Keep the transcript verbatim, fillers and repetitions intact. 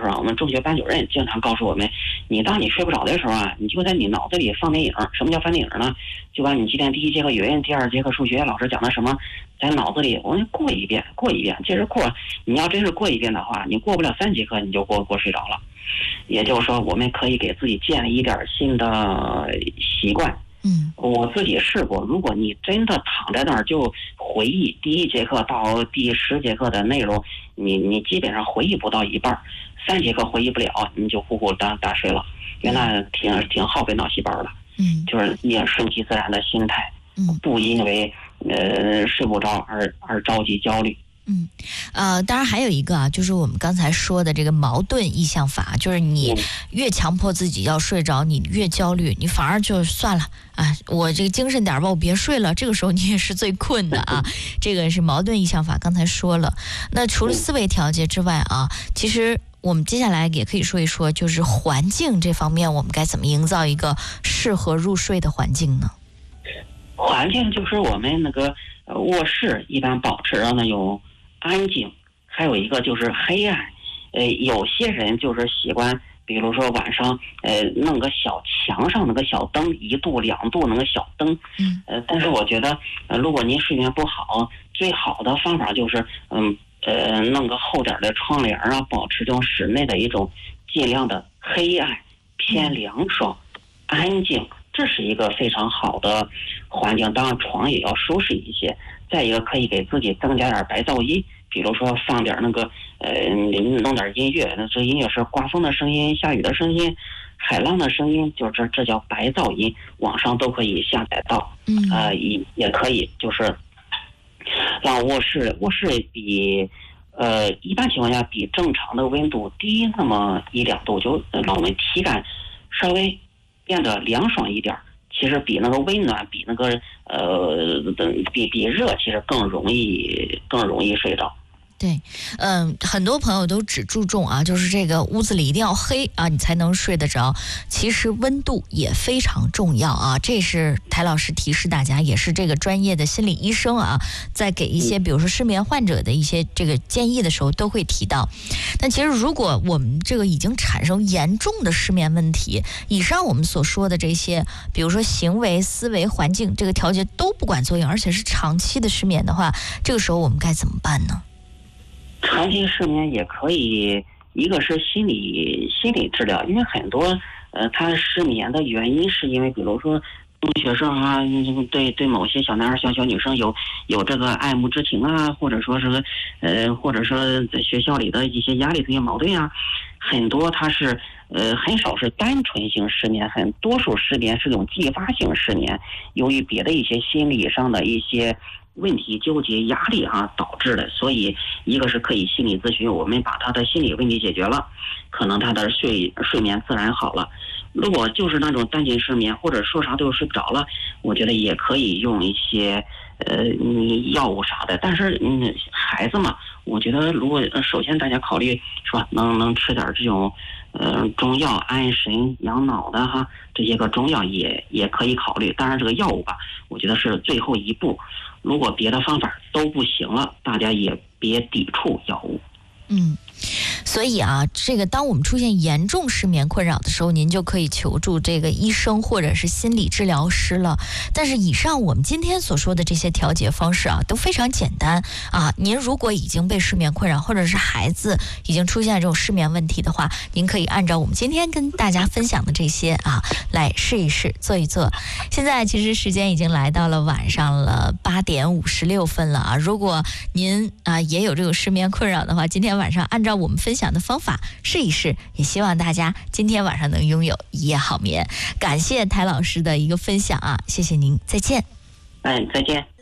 啊，我们中学班主任经常告诉我们，你当你睡不着的时候啊，你就在你脑子里放电影。什么叫放电影呢？就把你今天第一节课语文、第二节课数学老师讲的什么，在脑子里我们过一遍，过一遍。这是过，你要真是过一遍的话，你过不了三节课你就过过睡着了。也就是说，我们可以给自己建立一点新的习惯。 嗯， 我自己试过，如果你真的躺在那儿就回忆第一节课到第十节课的内容，你你基本上回忆不到一半，三节课回忆不了，你就呼呼大大睡了，因为那挺挺耗费脑细胞的。 嗯， 就是也顺其自然的心态， 嗯， 不因为呃睡不着而而着急焦虑。 嗯，呃，当然还有一个啊，就是我们刚才说的这个矛盾意向法，就是你越强迫自己要睡着，你越焦虑，你反而就算了啊，我这个精神点吧，我别睡了。这个时候你也是最困的啊。这个是矛盾意向法，刚才说了。那除了思维调节之外啊，其实我们接下来也可以说一说，就是环境这方面，我们该怎么营造一个适合入睡的环境呢？ 环境就是我们那个呃卧室一般保持着那种安静，还有一个就是黑暗。呃，有些人就是习惯，比如说晚上呃弄个小墙上那个小灯，一度两度那个小灯。 嗯。 呃，但是我觉得，呃，如果您睡眠不好，最好的方法就是嗯呃弄个厚点的窗帘啊，保持这种室内的一种尽量的黑暗、偏凉爽、安静。这是一个非常好的环境，当然床也要舒适一些。再一个，可以给自己增加点白噪音，比如说放点那个呃，弄点音乐，那这音乐是刮风的声音、下雨的声音、海浪的声音，就这这叫白噪音，网上都可以下载到。 嗯， 呃，也也可以就是让卧室卧室比呃一般情况下比正常的温度低那么一两度，就让我们体感稍微变得凉爽一点。其实比那个温暖，比那个呃，比比热，其实更容易更容易睡着。 对，嗯，很多朋友都只注重啊，就是这个屋子里一定要黑啊，你才能睡得着。其实温度也非常重要啊，这是台老师提示大家，也是这个专业的心理医生啊，在给一些比如说失眠患者的一些这个建议的时候都会提到。但其实如果我们这个已经产生严重的失眠问题，以上我们所说的这些，比如说行为、思维、环境这个调节都不管作用，而且是长期的失眠的话，这个时候我们该怎么办呢？ 长期失眠也可以，一个是心理心理治疗，因为很多呃他失眠的原因是因为比如说中学生啊，对对某些小男孩小小女生有有这个爱慕之情啊，或者说是呃或者说在学校里的一些压力、这些矛盾啊，很多他是呃很少是单纯性失眠，很多数失眠是一种继发性失眠，由于别的一些心理上的一些问题、纠结、压力啊导致的。所以一个是可以心理咨询，我们把他的心理问题解决了，可能他的睡睡眠自然好了。如果就是那种单纯失眠，或者说啥都睡不着了，我觉得也可以用一些呃药物啥的。但是嗯孩子嘛，我觉得如果首先大家考虑是吧，能能吃点这种呃中药安神养脑的哈，这些个中药也也可以考虑。当然这个药物吧，我觉得是最后一步。如果别的方法都不行了，大家也别抵触药物。 嗯，所以啊，这个当我们出现严重失眠困扰的时候，您就可以求助这个医生或者是心理治疗师了。但是以上我们今天所说的这些调节方式啊，都非常简单啊。您如果已经被失眠困扰，或者是孩子已经出现这种失眠问题的话，您可以按照我们今天跟大家分享的这些啊，来试一试，做一做。现在其实时间已经来到了晚上了八点五十六分了啊。如果您啊也有这个失眠困扰的话，今天晚上按照我们分享的方法试一试，也希望大家今天晚上能拥有一夜好眠。感谢台老师的一个分享啊，谢谢您，再见。 哎，再见。